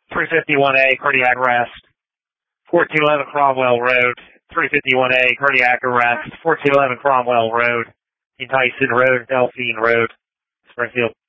351A, cardiac arrest. 4211 Cromwell Road. 351A, cardiac arrest. 4211 Cromwell Road. Tyson Road, Delphine Road, Springfield.